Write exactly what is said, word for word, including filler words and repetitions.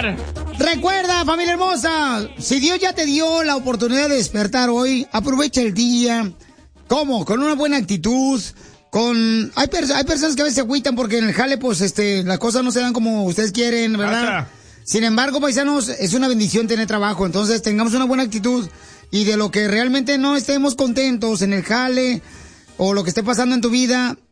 despertar. Recuerda, familia hermosa, si Dios ya te dio la oportunidad de despertar hoy, aprovecha el día. ¿Cómo? Con una buena actitud, con... Hay, pers- hay personas que a veces se agüitan porque en el jale, pues, este, las cosas no se dan como ustedes quieren, ¿verdad? Cacha. Sin embargo, paisanos, es una bendición tener trabajo, entonces tengamos una buena actitud y de lo que realmente no estemos contentos en el jale o lo que esté pasando en tu vida,